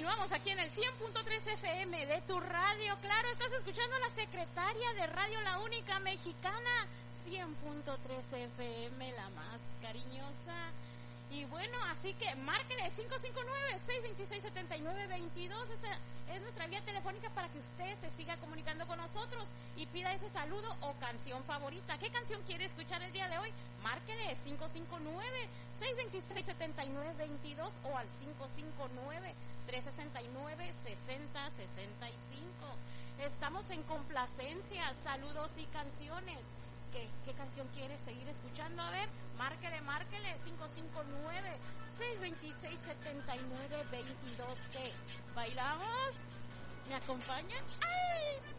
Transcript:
Continuamos aquí en el 100.3 FM de tu radio. Claro, estás escuchando a la secretaria de Radio La Única Mexicana, 100.3 FM, la más cariñosa. Y bueno, así que márquele 559-626-7922. Esa es nuestra vía telefónica para que usted se siga comunicando con nosotros y pida ese saludo o canción favorita. ¿Qué canción quiere escuchar el día de hoy? Márquele 559-626-7922 o al 559-369-6065. Estamos en complacencia, saludos y canciones. ¿Qué canción quieres seguir escuchando? A ver, márquele 559-626-7922. ¿Qué? ¿Bailamos? ¿Me acompañan? ¡Ay!